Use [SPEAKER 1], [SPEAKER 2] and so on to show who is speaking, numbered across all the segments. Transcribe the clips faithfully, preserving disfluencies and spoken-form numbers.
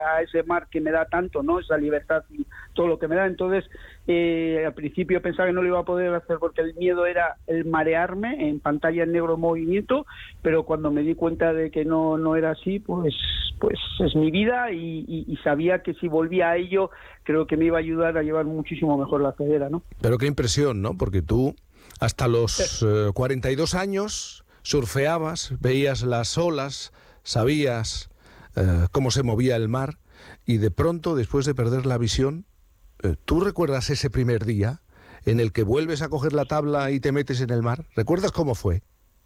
[SPEAKER 1] a ese mar que me da tanto, ¿no? Esa libertad y todo lo que me da. Entonces, eh, al principio pensaba que no lo iba a poder hacer porque el miedo era el marearme en pantalla en negro en movimiento, pero cuando me di cuenta de que no, no era así, pues, pues es mi vida y, y, y sabía que si volvía a ello, creo que me iba a ayudar a llevar muchísimo mejor la cedera, ¿no?
[SPEAKER 2] Pero qué impresión, ¿no? Porque tú, hasta los eh, cuarenta y dos años, surfeabas, veías las olas, sabías eh, cómo se movía el mar, y de pronto, después de perder la visión, eh, ¿tú recuerdas ese primer día en el que vuelves a coger la tabla y te metes en el mar? ¿Recuerdas cómo fue?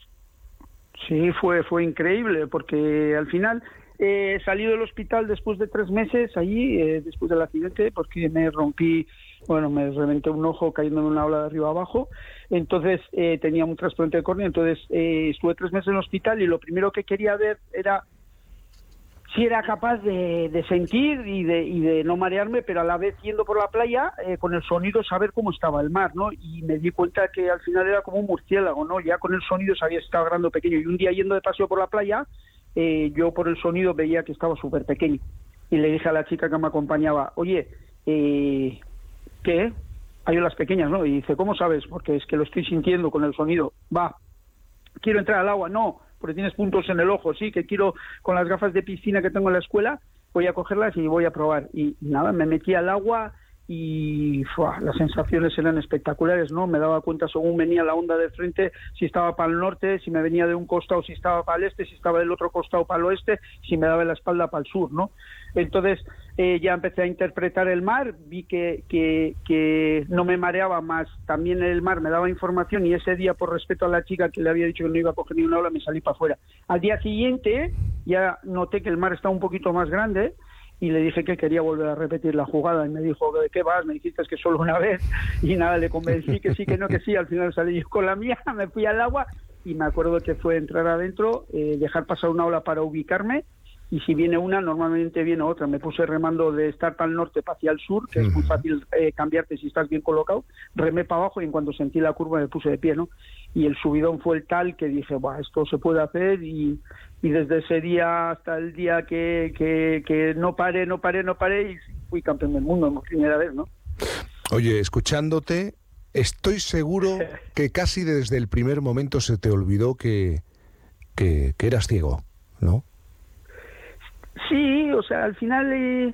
[SPEAKER 1] Sí, fue, fue increíble, porque al final eh, salí del hospital después de tres meses allí, eh, después del accidente, porque me rompí, bueno, me reventé un ojo cayendo en una ola de arriba abajo, entonces eh, tenía un trasplante de córnea, entonces eh, estuve tres meses en el hospital y lo primero que quería ver era si era capaz de, de sentir y de, y de no marearme, pero a la vez yendo por la playa, eh, con el sonido saber cómo estaba el mar, ¿no? Y me di cuenta que al final era como un murciélago, ¿no? Ya con el sonido sabía si estaba grande o pequeño. Y un día yendo de paseo por la playa, eh, yo por el sonido veía que estaba súper pequeño. Y le dije a la chica que me acompañaba, oye, eh, ¿qué? Hay olas pequeñas, ¿no? Y dice, ¿cómo sabes? Porque es que lo estoy sintiendo con el sonido. Va, quiero entrar al agua, no, porque tienes puntos en el ojo, sí, que quiero, con las gafas de piscina que tengo en la escuela, voy a cogerlas y voy a probar. Y nada, me metí al agua y ¡fua!, las sensaciones eran espectaculares, ¿no? Me daba cuenta según venía la onda de frente, si estaba para el norte, si me venía de un costado, si estaba para el este, si estaba del otro costado para el oeste, si me daba la espalda para el sur, ¿no? Entonces eh, ya empecé a interpretar el mar, vi que, que, que no me mareaba más, también el mar me daba información, y ese día, por respeto a la chica que le había dicho que no iba a coger ni una ola, me salí para afuera. Al día siguiente ya noté que el mar estaba un poquito más grande y le dije que quería volver a repetir la jugada, y me dijo, ¿de qué vas? Me dijiste que solo una vez, y nada, le convencí que sí, que no, que sí. Al final salí yo con la mía, me fui al agua y me acuerdo que fue entrar adentro, eh, dejar pasar una ola para ubicarme, y si viene una, normalmente viene otra. Me puse remando de estar para el norte para hacia el sur, que es muy fácil eh, cambiarte si estás bien colocado, remé para abajo y en cuanto sentí la curva me puse de pie, ¿no? Y el subidón fue el tal que dije, bah, esto se puede hacer, y, y desde ese día hasta el día que, que, que no paré, no paré, no paré, y fui campeón del mundo por primera vez, ¿no?
[SPEAKER 2] Oye, escuchándote, estoy seguro que casi desde el primer momento se te olvidó que, que, que eras ciego, ¿no?
[SPEAKER 1] Sí, o sea, al final eh,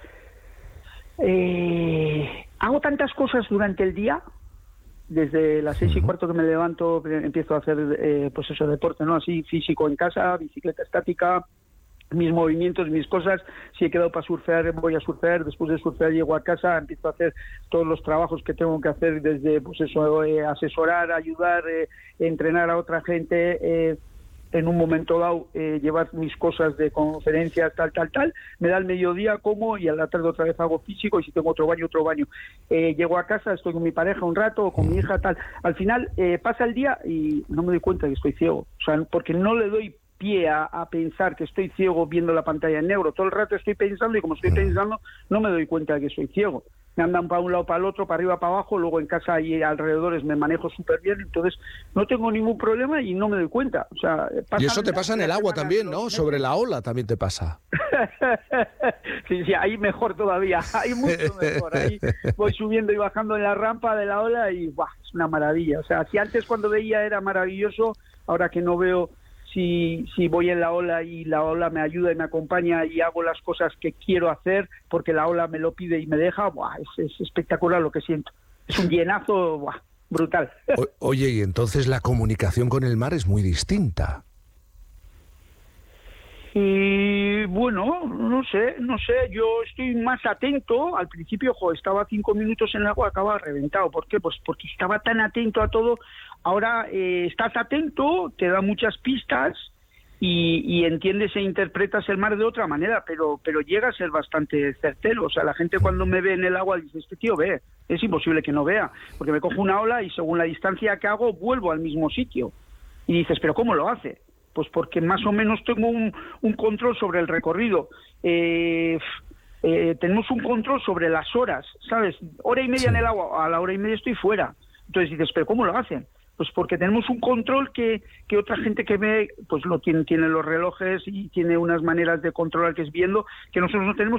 [SPEAKER 1] eh, hago tantas cosas durante el día. Desde las seis y cuarto que me levanto, empiezo a hacer eh, pues eso, deporte, ¿no? Así, físico en casa, bicicleta estática, mis movimientos, mis cosas. Si he quedado para surfear, voy a surfear. Después de surfear llego a casa, empiezo a hacer todos los trabajos que tengo que hacer, desde pues eso, eh, asesorar, ayudar, eh, entrenar a otra gente, eh, en un momento dado eh, llevar mis cosas de conferencias, tal, tal, tal, me da el mediodía, como, y a la tarde otra vez hago físico, y si tengo otro baño, otro baño. Eh, llego a casa, estoy con mi pareja un rato, o con mi hija, tal. Al final eh, pasa el día y no me doy cuenta de que estoy ciego, o sea, porque no le doy pie a, a pensar que estoy ciego viendo la pantalla en negro. Todo el rato estoy pensando, y como estoy pensando, no me doy cuenta de que soy ciego. Me andan para un lado, para el otro, para arriba, para abajo. Luego en casa y alrededores me manejo súper bien, entonces no tengo ningún problema y no me doy cuenta. O sea,
[SPEAKER 2] y eso te pasa en el agua también, ¿no? Meses. Sobre la ola también te pasa.
[SPEAKER 1] Sí, sí, ahí mejor todavía, ahí mucho mejor. Ahí voy subiendo y bajando en la rampa de la ola y ¡buah!, es una maravilla. O sea, si antes cuando veía era maravilloso, ahora que no veo, si, si voy en la ola y la ola me ayuda y me acompaña y hago las cosas que quiero hacer porque la ola me lo pide y me deja, ¡buah!, es, es espectacular lo que siento. Es un llenazo, ¡buah!, brutal.
[SPEAKER 2] O, oye, y entonces la comunicación con el mar es muy distinta.
[SPEAKER 1] Y bueno, no sé, no sé, yo estoy más atento. Al principio, jo, estaba cinco minutos en el agua, acababa reventado. ¿Por qué? Pues porque estaba tan atento a todo. Ahora eh, estás atento, te da muchas pistas y, y entiendes e interpretas el mar de otra manera, pero pero llega a ser bastante certero. O sea, la gente cuando me ve en el agua dice, este tío ve, es imposible que no vea, porque me cojo una ola y según la distancia que hago, vuelvo al mismo sitio. Y dices, ¿pero cómo lo hace? Pues porque más o menos tengo un, un control sobre el recorrido. Eh, eh, tenemos un control sobre las horas, ¿sabes? Hora y media sí. En el agua, a la hora y media estoy fuera. Entonces dices, ¿pero cómo lo hacen? Pues porque tenemos un control que, que otra gente que ve, pues lo tiene, tiene los relojes y tiene unas maneras de controlar que es viendo, que nosotros no tenemos,